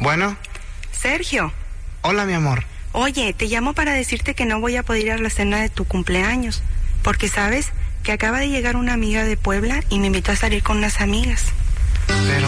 Bueno. Sergio. Hola, mi amor. Oye, te llamo para decirte que no voy a poder ir a la cena de tu cumpleaños, porque sabes que acaba de llegar una amiga de Puebla y me invitó a salir con unas amigas. Pero